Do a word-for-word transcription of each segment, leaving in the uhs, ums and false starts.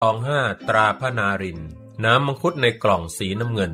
ตองห้าตราพระนารินทร์น้ำมังคุดในกล่องสีน้ำเงิน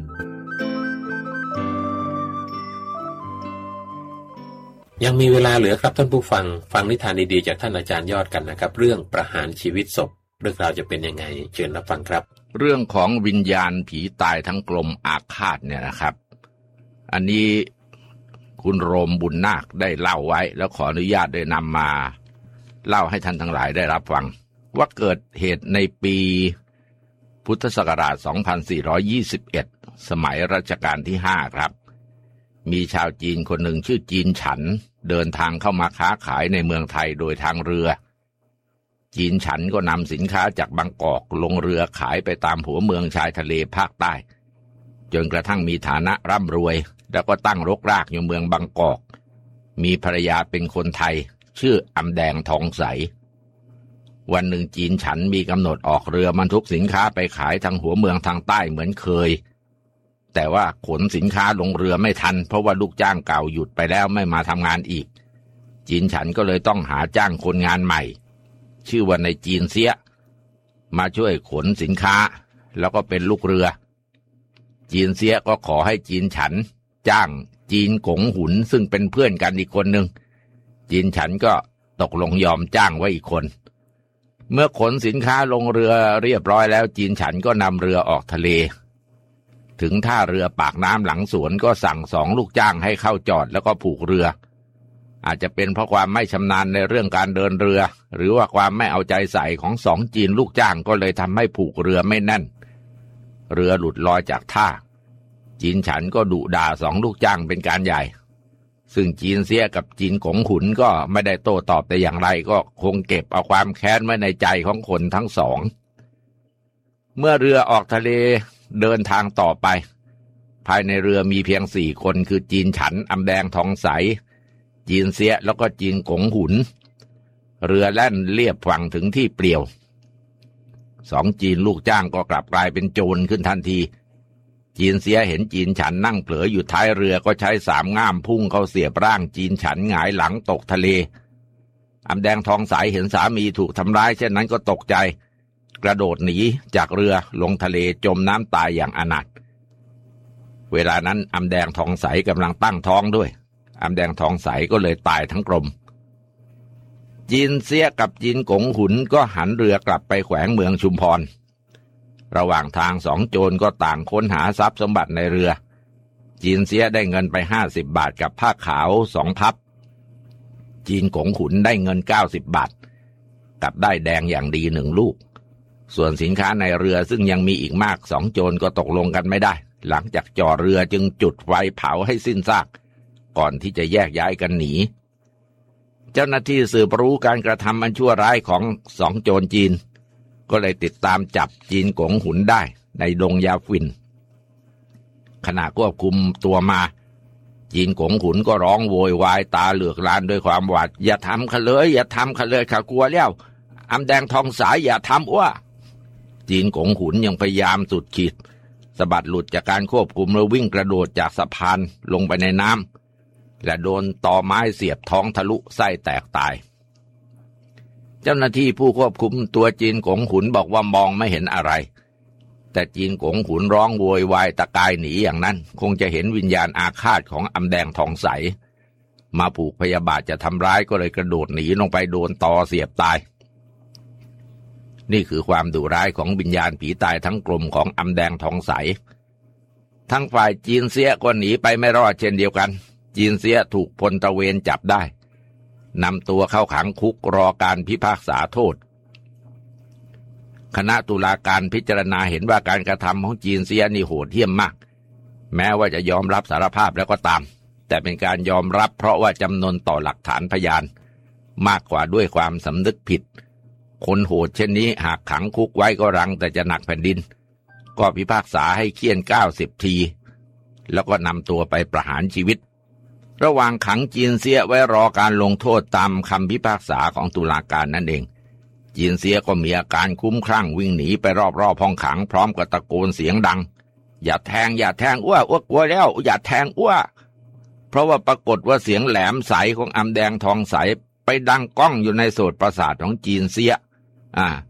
ยังมีเวลาเหลือครับท่านผู้ฟังฟังนิทานดีๆจากท่านอาจารย์ยอดกันนะครับเรื่องประหารชีวิตศพเรื่องราวจะเป็นยังไงเชิญรับฟังครับเรื่องของวิญญาณผีตายทั้งกลมอาฆาตเนี่ยนะครับอันนี้คุณโรมบุญนาคได้เล่าไว้แล้วขออนุญาตได้นำมาเล่าให้ท่านทั้งหลายได้รับฟังว่าเกิดเหตุในปีพุทธศักราชสองพันสี่ร้อยยี่สิบเอ็ดสมัยรัชกาลที่ห้าครับมีชาวจีนคนหนึ่งชื่อจีนฉันเดินทางเข้ามาค้าขายในเมืองไทยโดยทางเรือจีนฉันก็นำสินค้าจากบางกอกลงเรือขายไปตามหัวเมืองชายทะเลภาคใต้จนกระทั่งมีฐานะร่ำรวยแล้วก็ตั้งรกรากอยู่เมืองบางกอกมีภรรยาเป็นคนไทยชื่ออำแดงทองใสวันหนึ่งจีนฉันมีกำหนดออกเรือบรรทุกสินค้าไปขายทางหัวเมืองทางใต้เหมือนเคยแต่ว่าขนสินค้าลงเรือไม่ทันเพราะว่าลูกจ้างเก่าหยุดไปแล้วไม่มาทำงานอีกจีนฉันก็เลยต้องหาจ้างคนงานใหม่ชื่อว่าในจีนเสียมาช่วยขนสินค้าแล้วก็เป็นลูกเรือจีนเสียก็ขอให้จีนฉันจ้างจีนกงหุนซึ่งเป็นเพื่อนกันอีกคนหนึ่งจีนฉันก็ตกลงยอมจ้างไว้อีกคนเมื่อขนสินค้าลงเรือเรียบร้อยแล้วจีนฉันก็นำเรือออกทะเลถึงท่าเรือปากน้ำหลังสวนก็สั่งสองลูกจ้างให้เข้าจอดแล้วก็ผูกเรืออาจจะเป็นเพราะความไม่ชำนาญในเรื่องการเดินเรือหรือว่าความไม่เอาใจใส่ของสองจีนลูกจ้างก็เลยทำให้ผูกเรือไม่แน่นเรือหลุดลอยจากท่าจีนฉันก็ดุด่าสองลูกจ้างเป็นการใหญ่ซึ่งจีนเสียกับจีนกงขุนก็ไม่ได้โต้ตอบแต่อย่างไรก็คงเก็บเอาความแค้นไว้ในใจของคนทั้งสองเมื่อเรือออกทะเลเดินทางต่อไปภายในเรือมีเพียงสี่คนคือจีนฉันอำแดงทองใสจีนเสียแล้วก็จีนกงหุนเรือแล่นเลียบฝั่งถึงที่เปลี่ยวสองจีนลูกจ้างก็กลับกลายเป็นโจรขึ้นทันทีจีนเสียเห็นจีนฉันนั่งเผลออยู่ท้ายเรือก็ใช้สามง่ามพุ่งเข้าเสียบร่างจีนฉันหงายหลังตกทะเลอำแดงทองใสเห็นสามีถูกทำร้ายเช่นนั้นก็ตกใจกระโดดหนีจากเรือลงทะเลจมน้ำตายอย่างอนาถเวลานั้นอำแดงทองใสกำลังตั้งท้องด้วยอำแดงทองใสก็เลยตายทั้งกลมจีนเสียกับจีนกงหุนก็หันเรือกลับไปแขวงเมืองชุมพรระหว่างทางสองโจรก็ต่างค้นหาทรัพย์สมบัติในเรือจีนเสียได้เงินไปห้าสิบบาทกับผ้าขาวสองพับจีนกงขุนได้เงินเก้าสิบบาทกับได้แดงอย่างดีหนึ่งลูกส่วนสินค้าในเรือซึ่งยังมีอีกมากสองโจรก็ตกลงกันไม่ได้หลังจากจ่อเรือจึงจุดไฟเผาให้สิ้นซากก่อนที่จะแยกย้ายกันหนีเจ้าหน้าที่สืบรู้การกระทำอันชั่วร้ายของสองโจรจีนก็เลยติดตามจับจีนกงหุนได้ในดงยาฝิ่นขณะควบคุมตัวมาจีนกงขุนก็ร้องโวยวายตาเหลือกลานด้วยความหวาดอย่าทำข้าเลยอย่าทำข้าเลยข้ากลัวแล้วอำแดงทองสายอย่าทำอ้วจีนกงขุนยังพยายามสุดขีดสะบัดหลุดจากการควบคุมแล้ววิ่งกระโดดจากสะพานลงไปในน้ำและโดนตอไม้เสียบท้องทะลุไส้แตกตายเจ้าหน้าที่ผู้ควบคุมตัวจีนกงขุนบอกว่ามองไม่เห็นอะไรแต่จีนกงขุนร้องโวยวายตะกายหนีอย่างนั้นคงจะเห็นวิญญาณอาฆาตของอำแดงทองใสมาผูกพยาบาทจะทำร้ายก็เลยกระโดดหนีลงไปโดนตอเสียบตายนี่คือความดุร้ายของวิญญาณผีตายทั้งกลมของอำแดงทองใสทั้งฝ่ายจีนเสียก็หนีไปไม่รอดเช่นเดียวกันจีนเสียถูกพลตระเวนจับได้นำตัวเข้าขังคุกรอการพิพากษาโทษคณะตุลาการพิจารณาเห็นว่าการกระทำของจีนเสียนี่โหดเหี้ยมมากแม้ว่าจะยอมรับสารภาพแล้วก็ตามแต่เป็นการยอมรับเพราะว่าจำนวนต่อหลักฐานพยานมากกว่าด้วยความสำนึกผิดคนโหดเช่นนี้หากขังคุกไว้ก็รังแต่จะหนักแผ่นดินก็พิพากษาให้เฆี่ยนเก้าสิบทีแล้วก็นำตัวไปประหารชีวิตระหว่างขังจีนเสียไว้รอการลงโทษตามคำพิพากษาของตุลาการนั่นเองจีนเสียก็มีอาการคุ้มคลั่งวิ่งหนีไปรอบๆห้องขังพร้อมกับตะโกนเสียงดังอย่าแทงอย่าแทงอ้วอ้วกลัวแล้วอย่าแทงอ้วเพราะว่าปรากฏว่าเสียงแหลมใสของอำแดงทองใสไปดังก้องอยู่ในโสตประสาทของจีนเสียอ่า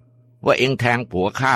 ว่าเองแทงผัวข้า